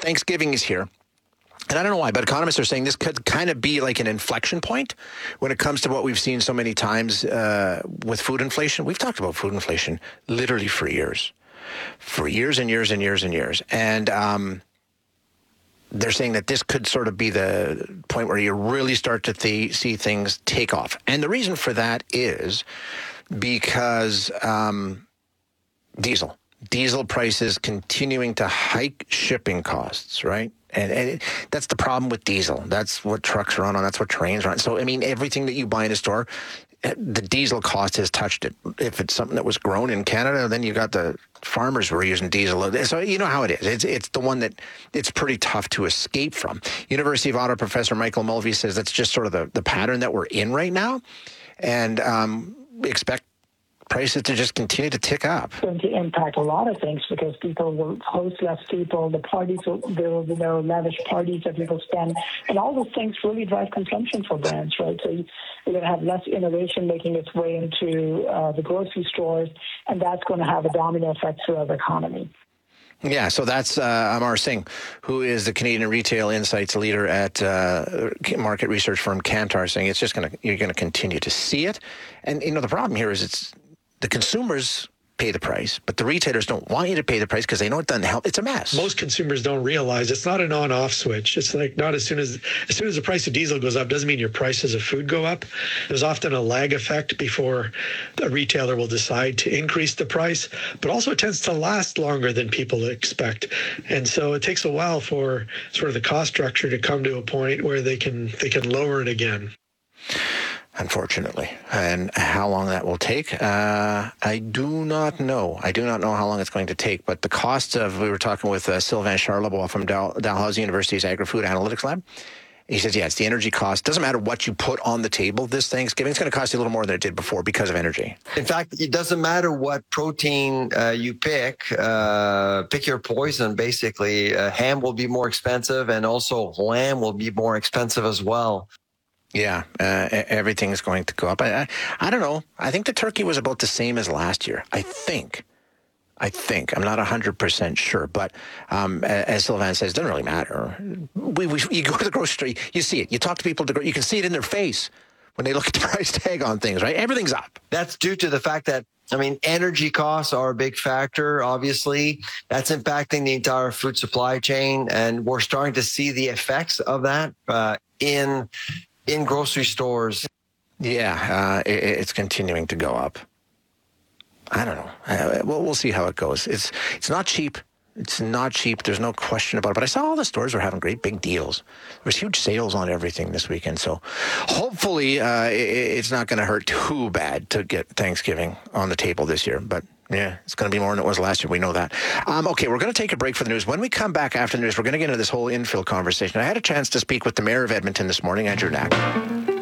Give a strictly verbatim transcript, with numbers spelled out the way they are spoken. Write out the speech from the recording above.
Thanksgiving is here. And I don't know why, but economists are saying this could kind of be like an inflection point when it comes to what we've seen so many times uh, with food inflation. We've talked about food inflation literally for years, for years and years and years and years. And um, they're saying that this could sort of be the point where you really start to th- see things take off. And the reason for that is because um, diesel. Diesel prices continuing to hike shipping costs, right? And, and it, that's the problem with diesel. That's what trucks run on. That's what trains run. So, I mean, everything that you buy in a store, the diesel cost has touched it. If it's something that was grown in Canada, then you got the farmers who are using diesel. So you know how it is. It's it's the one that it's pretty tough to escape from. University of Ottawa professor Michael Mulvey says that's just sort of the, the pattern that we're in right now. And um, we expect prices to just continue to tick up. It's going to impact a lot of things because people will host less people, the parties, will, there will be no lavish parties that people spend, and all those things really drive consumption for brands, right? So you're going to have less innovation making its way into uh, the grocery stores, and that's going to have a domino effect throughout the economy. Yeah, so that's uh, Amar Singh, who is the Canadian Retail Insights leader at uh, market research firm Kantar, saying it's just going to you're going to continue to see it. And you know the problem here is it's the consumers pay the price, but the retailers don't want you to pay the price because they know it doesn't help. It's a mess. Most consumers don't realize it's not an on-off switch. It's like not as soon as as soon as the price of diesel goes up doesn't mean your prices of food go up. There's often a lag effect before a retailer will decide to increase the price, but also it tends to last longer than people expect. And so it takes a while for sort of the cost structure to come to a point where they can they can lower it again. Unfortunately. And how long that will take, uh, I do not know. I do not know how long it's going to take. But the cost of, we were talking with uh, Sylvain Charlebois from Dal- Dalhousie University's Agri-Food Analytics Lab. He says, yeah, it's the energy cost. Doesn't matter what you put on the table this Thanksgiving. It's going to cost you a little more than it did before because of energy. In fact, it doesn't matter what protein uh, you pick. Uh, pick your poison, basically. Uh, ham will be more expensive, and also lamb will be more expensive as well. Yeah, uh, everything is going to go up. I, I I don't know. I think the turkey was about the same as last year. I think. I think. I'm not one hundred percent sure. But um, as Sylvain says, it doesn't really matter. We, we, you go to the grocery store, you see it. You talk to people, you can see it in their face when they look at the price tag on things, right? Everything's up. That's due to the fact that, I mean, energy costs are a big factor, obviously. That's impacting the entire food supply chain. And we're starting to see the effects of that uh, in... in grocery stores. Yeah, uh, it, it's continuing to go up. I don't know. Uh, we'll, we'll see how it goes. It's it's not cheap. It's not cheap. There's no question about it. But I saw all the stores were having great big deals. There was huge sales on everything this weekend. So hopefully uh, it, it's not going to hurt too bad to get Thanksgiving on the table this year. But yeah, it's going to be more than it was last year. We know that. Um, okay, we're going to take a break for the news. When we come back after the news, we're going to get into this whole infill conversation. I had a chance to speak with the mayor of Edmonton this morning, Andrew Knack.